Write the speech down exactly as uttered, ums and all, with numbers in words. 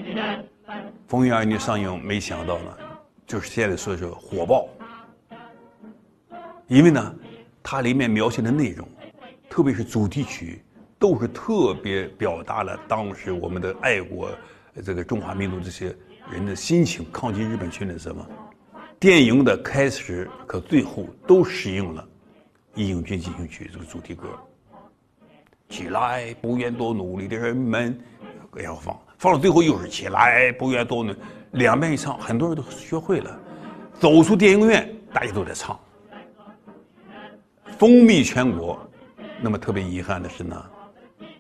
风云儿女上映，没想到呢，就是现在说是火爆。因为呢，它里面描写的内容，特别是主题曲，都是特别表达了当时我们的爱国这个中华民族这些人的心情，抗击日本侵略什么。电影的开始和最后都适应了《义勇军进行曲》这个主题歌。起来，不愿多努力的人们，要放，放到最后又是起来，不愿多努力，两遍一唱，很多人都学会了。走出电影院，大家都在唱，风靡全国。那么特别遗憾的是呢，